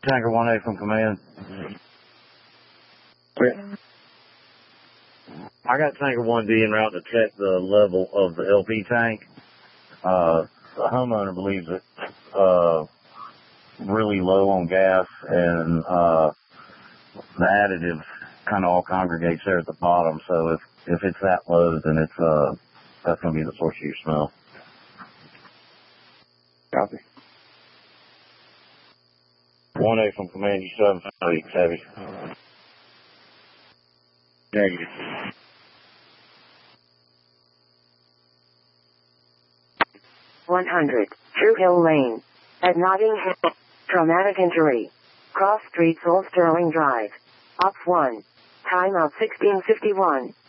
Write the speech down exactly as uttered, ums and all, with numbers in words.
Tanker one A from command. Yeah. I got Tanker one D en route to check the level of the L P tank. Uh, the homeowner believes it's uh, really low on gas, and uh, the additives kind of all congregates there at the bottom. So if if it's that low, then it's uh that's going to be the source of your smell. Copy. one A from command, you still haven't found it, Savage. Negative. one hundred, True Hill Lane. At Notting Hill. Traumatic injury. Cross Street, Old Sterling Drive. Op one. Time out sixteen fifty-one.